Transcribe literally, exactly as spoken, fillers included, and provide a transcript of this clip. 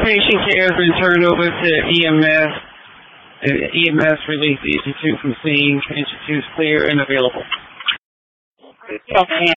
patient care has been turned over to E M S. Uh, E M S released the Institute from scene. Institute is clear and available. Okay.